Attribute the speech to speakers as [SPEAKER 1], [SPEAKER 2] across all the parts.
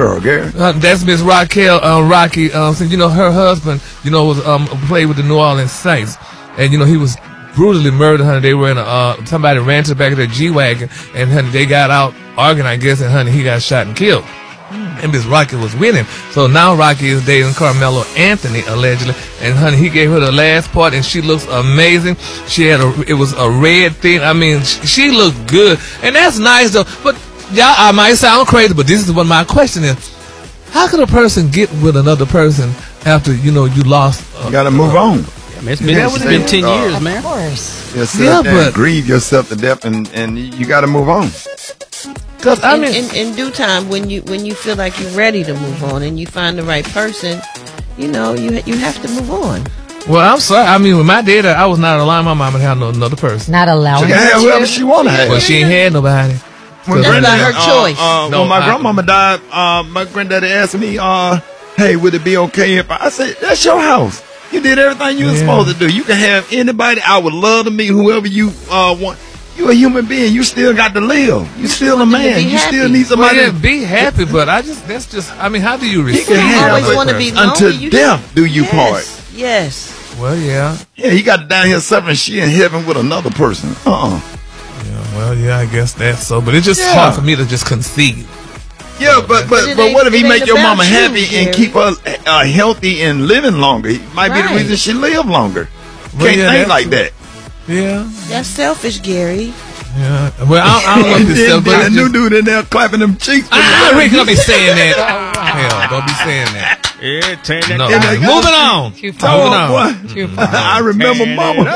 [SPEAKER 1] girl, Gary?
[SPEAKER 2] That's Miss Raquel Rocky. Since her husband, was played with the New Orleans Saints, and he was brutally murdered. Honey, they were in somebody ran to the back of their G-Wagon, and honey, they got out arguing, I guess, and honey, he got shot and killed. And Miss Rocky was with him. So now Rocky is dating Carmelo Anthony, allegedly. And honey, he gave her the last part, and she looks amazing. It was a red thing. I mean, she looked good. And that's nice, though. But, y'all, I might sound crazy, but this is what my question is. How could a person get with another person after, you lost?
[SPEAKER 1] You got to move on.
[SPEAKER 3] It's been 10 years, man. Of
[SPEAKER 1] course. But grieve yourself to death, and you got to move on.
[SPEAKER 4] Because in due time, when you feel like you're ready to move on and you find the right person, you have to move on.
[SPEAKER 2] Well, I'm sorry. I mean, with my dad, I was not allowing my mama to have another person.
[SPEAKER 5] Not allowing.
[SPEAKER 1] She can have whoever she want to have.
[SPEAKER 2] Well, she ain't had nobody.
[SPEAKER 4] That's not her choice.
[SPEAKER 1] When my grandmama died, my granddaddy asked me, "Hey, would it be okay if I said that's your house? You did everything you were supposed to do. You can have anybody. I would love to meet whoever you want." You a human being. You still got to live. You still a man. You still need somebody
[SPEAKER 2] to be happy. But how do you receive?
[SPEAKER 4] You always want to be lonely.
[SPEAKER 1] Until death do you part.
[SPEAKER 4] Yes.
[SPEAKER 2] Well, yeah.
[SPEAKER 1] Yeah, he got down here suffering. She in heaven with another person.
[SPEAKER 2] Yeah, well, yeah, I guess that's so. But it's just hard for me to just conceive.
[SPEAKER 1] Yeah, but what if he make your mama happy and keep her healthy and living longer? He might be the reason she live longer. Can't think like that.
[SPEAKER 2] Yeah.
[SPEAKER 4] That's selfish, Gary.
[SPEAKER 2] Yeah. Well, I don't know if it's selfish.
[SPEAKER 1] But a new dude in there clapping them cheeks.
[SPEAKER 2] Rick, don't be saying that. Hell, don't be saying that.
[SPEAKER 3] Yeah, turn that
[SPEAKER 2] no.
[SPEAKER 3] down.
[SPEAKER 2] Moving on.
[SPEAKER 1] Moving on. I remember mama.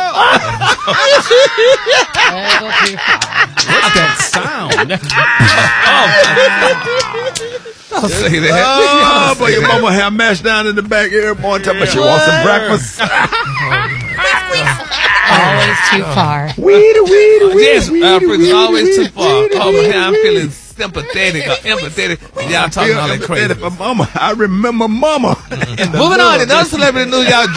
[SPEAKER 3] What's that sound?
[SPEAKER 2] Don't say that.
[SPEAKER 1] Oh, but your mama have mashed down in the back here, boy, talking about she wants some breakfast.
[SPEAKER 5] Always too far.
[SPEAKER 2] Yes, always too far. Oh, man, I'm feeling sympathetic or empathetic. Y'all talking all that crazy.
[SPEAKER 1] For mama. I remember mama.
[SPEAKER 2] Moving on, another celebrity news, y'all.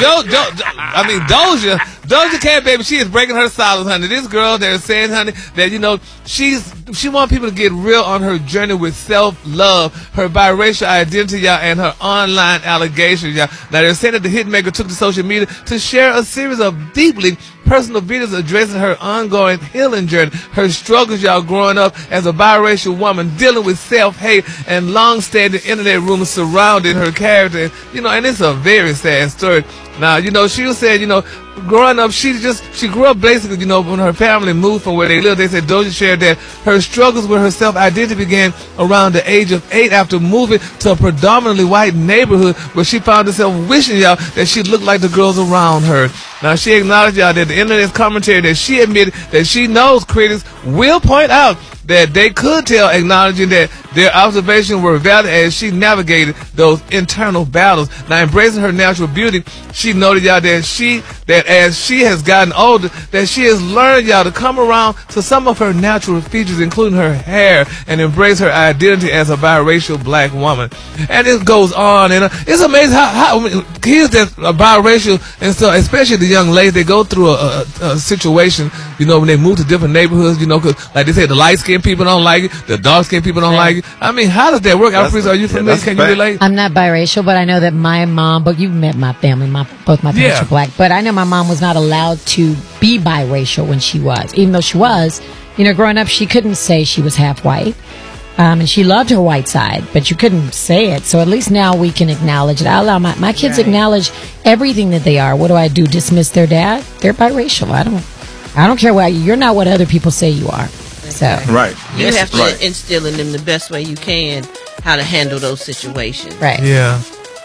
[SPEAKER 2] Doja Cat, baby, she is breaking her silence, honey. This girl, they're saying, honey, that, she wants people to get real on her journey with self-love, her biracial identity, y'all, and her online allegations, y'all. Now, they're saying that the hitmaker took to social media to share a series of deeply personal videos addressing her ongoing healing journey, her struggles, y'all, growing up as a biracial woman, dealing with self-hate and long-standing internet rumors surrounding her character. And it's a very sad story. Now, she was saying, growing up, she grew up basically, when her family moved from where they lived. They said Doja shared that her struggles with her self-identity began around the age of 8 after moving to a predominantly white neighborhood where she found herself wishing, y'all, that she looked like the girls around her. Now, she acknowledged, y'all, that the internet's commentary that she admitted that she knows critics will point out that they could tell, acknowledging that their observations were valid as she navigated those internal battles. Now, embracing her natural beauty, she noted, y'all, that as she has gotten older, that she has learned, y'all, to come around to some of her natural features, including her hair, and embrace her identity as a biracial black woman. And it goes on, and it's amazing how kids that are biracial and so, especially the young ladies, they go through a situation, when they move to different neighborhoods, because like they say, the light-skinned people don't like it, the dark-skinned people don't like it. I mean, how does that work? Alfred, are you familiar? Can you relate?
[SPEAKER 5] I'm not biracial, but I know that my mom, but you've met my family, both my parents are black, but I know my mom was not allowed to be biracial when she was, even though she was, growing up, she couldn't say she was half white. And she loved her white side, but you couldn't say it. So at least now we can acknowledge it. I allow my kids acknowledge everything that they are. What do I do? Dismiss their dad? They're biracial. I don't care what you're not. What other people say you are. So
[SPEAKER 1] right,
[SPEAKER 4] you have to instill in them the best way you can how to handle those situations.
[SPEAKER 5] Right.
[SPEAKER 2] Yeah.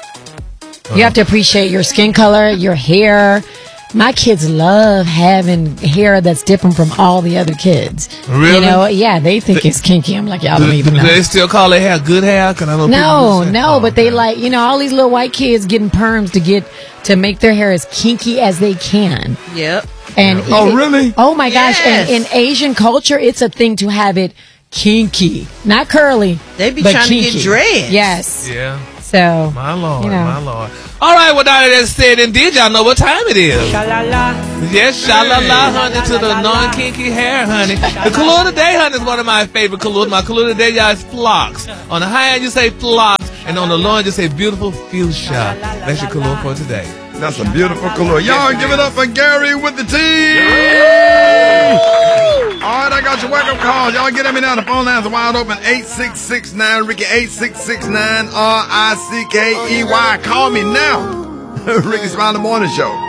[SPEAKER 5] You have to appreciate your skin color, your hair. My kids love having hair that's different from all the other kids.
[SPEAKER 2] Really?
[SPEAKER 5] Yeah, they think it's kinky. I'm like, y'all don't even know.
[SPEAKER 2] Do they still call their hair good hair? Cause I know
[SPEAKER 5] but they like, all these little white kids getting perms to make their hair as kinky as they can.
[SPEAKER 4] Yep.
[SPEAKER 5] And
[SPEAKER 1] really?
[SPEAKER 5] Oh my gosh! And in Asian culture, it's a thing to have it kinky, not curly.
[SPEAKER 4] They be
[SPEAKER 5] but
[SPEAKER 4] trying
[SPEAKER 5] kinky.
[SPEAKER 4] to get dreads.
[SPEAKER 5] Yes.
[SPEAKER 2] Yeah.
[SPEAKER 5] So,
[SPEAKER 2] my Lord, my Lord. All right, well, now that said, indeed, y'all know what time it is. Sha-la-la. Yes, sha-la-la, honey, to the non-kinky hair, honey. The color today, honey, is one of my favorite colors. My color today, y'all, is flocks. On the high end, you say flocks. And on the lawn, just say beautiful fuchsia. That's your cologne for today.
[SPEAKER 1] That's a beautiful cologne. Y'all give it up for Gary with the T. All right, I got your wake-up calls. Y'all get at me now. The phone lines are wide open. 8669 Ricky, 8669 RICKEY. Call me now. Ricky Smiley Morning Show.